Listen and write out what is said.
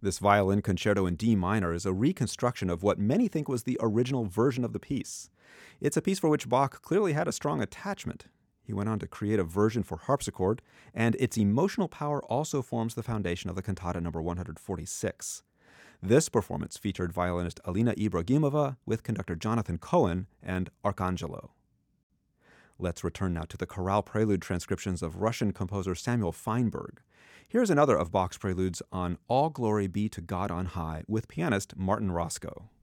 This violin concerto in D minor is a reconstruction of what many think was the original version of the piece. It's a piece for which Bach clearly had a strong attachment. He went on to create a version for harpsichord, and its emotional power also forms the foundation of the cantata number 146. This performance featured violinist Alina Ibragimova with conductor Jonathan Cohen and Arcangelo. Let's return now to the chorale prelude transcriptions of Russian composer Samuel Feinberg. Here's another of Bach's preludes on All Glory Be to God on High with pianist Martin Roscoe.